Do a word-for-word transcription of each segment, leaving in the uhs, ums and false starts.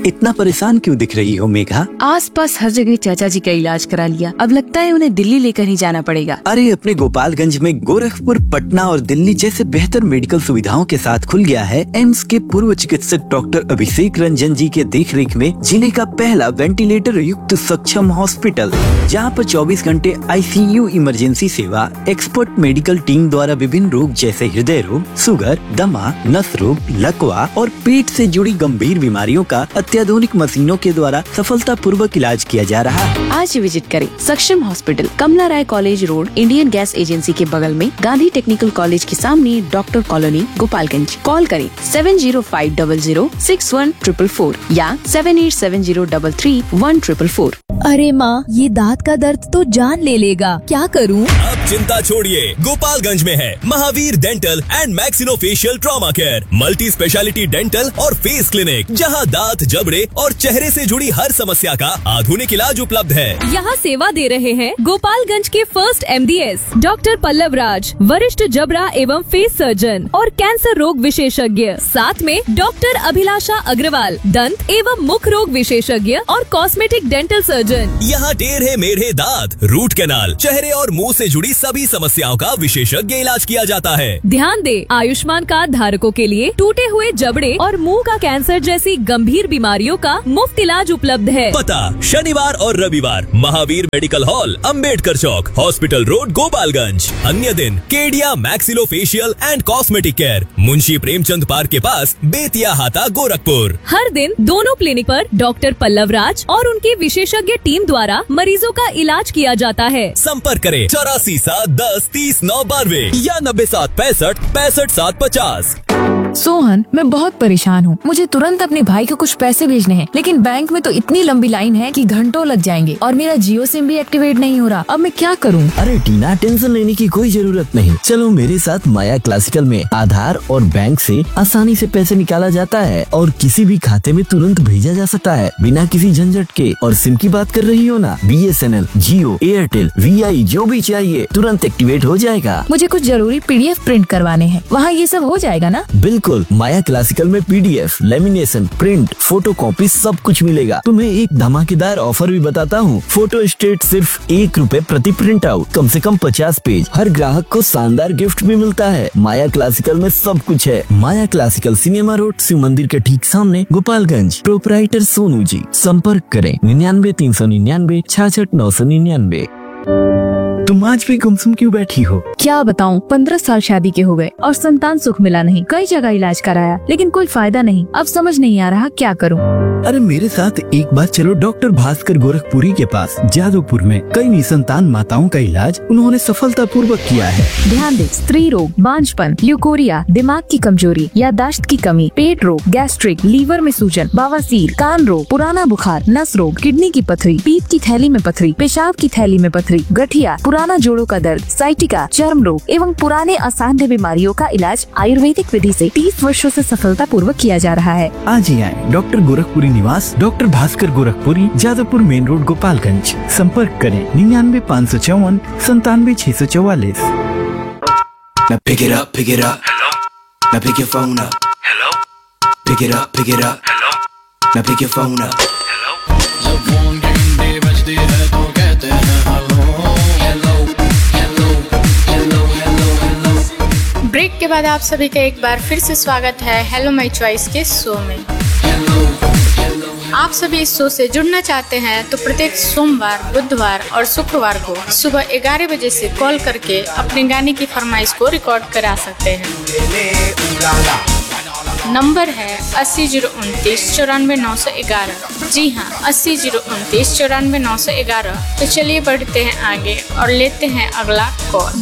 इतना परेशान क्यों दिख रही हो मेघा? आस पास हर जगह चाचा जी का इलाज करा लिया, अब लगता है उन्हें दिल्ली लेकर ही जाना पड़ेगा। अरे अपने गोपालगंज में गोरखपुर, पटना और दिल्ली जैसे बेहतर मेडिकल सुविधाओं के साथ खुल गया है एम्स के पूर्व चिकित्सक डॉक्टर अभिषेक रंजन जी के देखरेख में जिले का पहला वेंटिलेटर युक्त सक्षम हॉस्पिटल, जहां पर चौबीस घंटे आईसीयू इमरजेंसी सेवा, एक्सपर्ट मेडिकल टीम द्वारा विभिन्न रोग जैसे हृदय रोग, शुगर, दमा, नस रोग, लकवा और पेट से जुड़ी गंभीर बीमारियों का अत्याधुनिक मशीनों के द्वारा सफलता पूर्वक इलाज किया जा रहा है। आज विजिट करें सक्षम हॉस्पिटल, कमला राय college road, Indian gas agency के बगल में, गांधी टेक्निकल कॉलेज के सामने, डॉक्टर कॉलोनी, गोपालगंज। कॉल करें seven zero five double zero six one triple four या seven eight seven zero double three one triple four. अरे माँ, ये दांत का दर्द तो जान ले लेगा, क्या करूँ? अब चिंता छोड़िए, गोपालगंज में है Mahavir dental and maxillofacial trauma care, multi speciality dental और फेस क्लिनिक, जहां दांत, जबड़े और चेहरे से जुड़ी हर समस्या का आधुनिक इलाज उपलब्ध है। यहाँ सेवा दे रहे हैं गोपालगंज के फर्स्ट एमडीएस डॉक्टर पल्लव राज, वरिष्ठ जबड़ा एवं फेस सर्जन और कैंसर रोग विशेषज्ञ, साथ में डॉक्टर अभिलाषा अग्रवाल, दंत एवं मुख रोग विशेषज्ञ और कॉस्मेटिक डेंटल सर्जन। यहाँ टेढ़े मेढ़े दांत, रूट कैनाल, चेहरे और मुंह से जुड़ी सभी समस्याओं का विशेषज्ञ इलाज किया जाता है। ध्यान दे, आयुष्मान कार्ड धारकों के लिए टूटे हुए जबड़े और मुंह का कैंसर जैसी गंभीर बीमारियों का मुफ्त इलाज उपलब्ध है। पता शनिवार और रविवार महावीर मेडिकल हॉल, अंबेडकर चौक, हॉस्पिटल रोड, गोपालगंज। अन्य दिन Kedia maxillofacial and cosmetic care, Munshi Premchand park के पास, बेतिया हाता, गोरखपुर। हर दिन दोनों क्लिनिक पर डॉक्टर पल्लव राज और उनकी विशेषज्ञ टीम द्वारा मरीजों का इलाज किया जाता है। संपर्क करें चौरासी सात दस तीस नौ बानवे या नब्बे सात पैंसठ पैंसठ सात पचास। सोहन, मैं बहुत परेशान हूँ। मुझे तुरंत अपने भाई को कुछ पैसे भेजने हैं, लेकिन बैंक में तो इतनी लंबी लाइन है कि घंटों लग जाएंगे और मेरा जियो सिम भी एक्टिवेट नहीं हो रहा। अब मैं क्या करूँ? अरे टीना, टेंशन लेने की कोई जरूरत नहीं। चलो मेरे साथ माया क्लासिकल में आधार और बैंक से आसानी से पैसे निकाला जाता है और किसी भी खाते में तुरंत भेजा जा सकता है बिना किसी झंझट के। और सिम की बात कर रही हो ना, B S N L, Jio, Airtel, we आई, जो भी चाहिए तुरंत एक्टिवेट हो जाएगा। मुझे कुछ जरूरी पीडीएफ प्रिंट करवाने हैं, वहाँ ये सब हो जाएगा ना? बिल्कुल, माया क्लासिकल में PDF, lamination, print, photo copy सब कुछ मिलेगा। तुम्हें एक धमाकेदार ऑफर भी बताता हूँ। फोटो स्टेट सिर्फ एक रुपए प्रति प्रिंट आउट, कम से कम पचास पेज। हर ग्राहक को शानदार गिफ्ट भी मिलता है। माया क्लासिकल में सब कुछ है। माया क्लासिकल, सिनेमा रोड, शिव मंदिर के ठीक सामने, गोपालगंज। प्रोपराइटर सोनू जी। संपर्क करें निन्यानवे तीन सौ निन्यानवे छाछठ नौ सौ निन्यानवे। तुम आज भी गुमसुम क्यों बैठी हो? क्या बताऊं, पंद्रह साल शादी के हो गए और संतान सुख मिला नहीं। कई जगह इलाज कराया लेकिन कोई फायदा नहीं। अब समझ नहीं आ रहा क्या करूं। अरे मेरे साथ एक बार चलो डॉक्टर भास्कर गोरखपुरी के पास। जादवपुर में कई निसंतान माताओं का इलाज उन्होंने सफलता पूर्वक किया है। ध्यान दे, स्त्री रोग, बांझपन, ल्यूकोरिया, दिमाग की कमजोरी, याददाश्त की कमी, पेट रोग, गैस्ट्रिक, लीवर में सूजन, बवासीर, कान रोग, पुराना बुखार, नस रोग, किडनी की पथरी, पीत की थैली में पथरी, पेशाब की थैली में पथरी, गठिया, पुराना जोड़ों का दर्द, साइटिका, चर्म रोग एवं पुराने असाध्य बीमारियों का इलाज आयुर्वेदिक विधि से तीस वर्षों से सफलता पूर्वक किया जा रहा है। आज ही आए डॉक्टर गोरखपुरी निवास, doctor Bhaskar Gorakhpuri, Jadavpur main road, Gopalganj. संपर्क करें निन्यानवे पाँच सौ चौवन संतानवे छह सौ चौवालीस। Now pick it up, pick it up. Hello. Now pick your phone up. Hello. Pick it up, pick it up. Hello. Now pick your phone up. Hello. जब फोन घंटे बजती है तो कहते हैं hello hello hello hello hello hello. Break के बाद आप सभी का एक बार फिर से स्वागत है हेलो माय चॉइस के शो में। आप सभी इस शो से जुड़ना चाहते हैं तो प्रत्येक सोमवार, बुधवार और शुक्रवार को सुबह ग्यारह बजे से कॉल करके अपने गाने की फरमाइश को रिकॉर्ड करा सकते हैं। नंबर है अस्सी जीरो उनतीस चौरानवे नौ सौ ग्यारह। जी हाँ, अस्सी जीरो उनतीस चौरानवे नौ सौ ग्यारह। तो चलिए बढ़ते हैं आगे और लेते हैं अगला कॉल।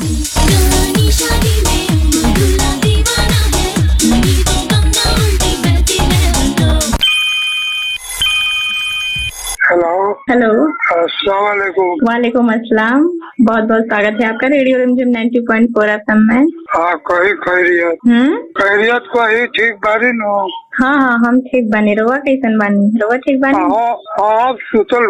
हेलो हेलो, अस्सलाम वालेकुम। वालेकुम अस्सलाम। बहुत बहुत स्वागत है आपका रेडियो रिमझिम नब्बे पॉइंट चार एफएम में। हाँ, कही खैरियत हम्म खैरियत को ही ठीक बारी नो। हाँ हाँ, हम ठीक बने। रवा कैसन बानी? रवा ठीक बानी? हाँ हाँ, सुतल बनी।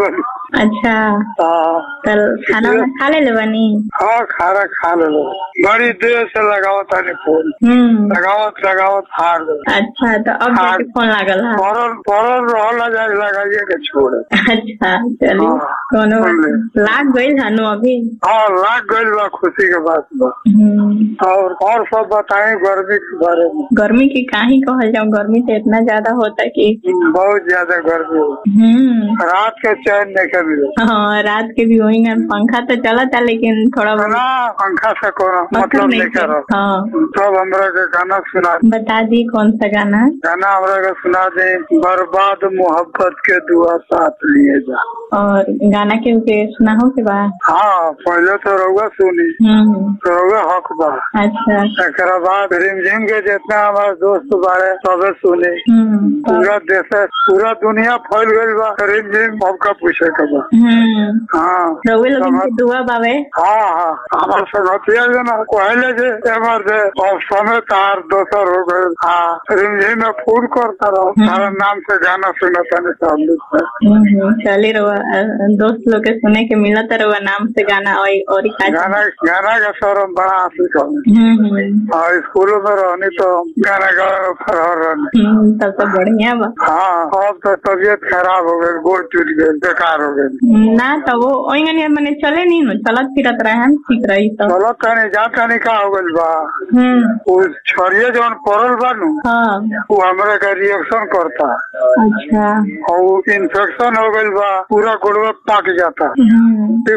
अच्छा हाँ तो खाना वाना खा ले बनी। हाँ खाना खा ले लो। बड़ी देर से लगाओ तानी फोन, हम्म लगावत लगावत हार गए। अच्छा तो अब हाँ। जाके फोन लागल है। परल परल रहला जाए लगाइए के छोड़े। अच्छा चलिए हाँ, कोनो सुन ले। लाग गई है नु अभी। हाँ लाग गई बा, खुशी के बात बा। हम्म और और सब बताएं गर्मी के बारे में। गर्मी की काहे कहल जाऊँ, गर्मी तो इतना ज्यादा होता है कि बहुत ज्यादा गर्मी हो, हम्म रात के चैन नहीं मिले। हाँ रात के भी वही ना, पंखा तो चला था लेकिन थोड़ा बहुत ना पंखा से कोनो मतलब मतलब नहीं नहीं थे। करो। हाँ सब हमरा के गाना सुना, बता दी कौन सा गाना। गाना हमरा के सुना दे, बर्बाद मोहब्बत के दुआ साथ लिए जा। और गाना के उके सुना हो के बाद। हाँ पहले तो रउआ सुनी, हम्म तो रउआ हक बा। अच्छा एकरा बाद रिमझिम के जितना हमारे दोस्त बारे सबे सुनी। हम्म पूरा देश पूरा दुनिया फैल गई बा, रिमझिम सबका पूछे के बा। हम्म हाँ रउए लोगन के दुआ बावे। हाँ हाँ हमार संगतिया जो ना कहले जे एमर जे अब समय तार दोसर हो गए। हाँ रिमझिम में फोन करता रहो, सारा नाम से गाना सुनता नहीं सब लोग। हम्म चली रउआ दोस्त लोग के सुने के मिलत रउआ नाम से गाना और और का गाना गाना का शौरम बड़ा हासिल कर। हम्म और स्कूलों में रहनी तो गाना गा फरहर रहनी। हम्म तब तो बढ़िया बा। हाँ अब तो तबीयत खराब हो गई, गोड़ टूट गई, बेकार हो गई। ना तो वो ओइगन मैंने चले नहीं नु, चलत फिरत रहे हम ठीक रही तो। चलो तनी जा तनी का हो गई बा। हम्म उस छरिये जौन पड़ल बा नु, हाँ वो हमरा का रिएक्शन करता अच्छा और इन्फेक्शन हो गई बा, पूरा गोड़वा पाक जाता। हम्म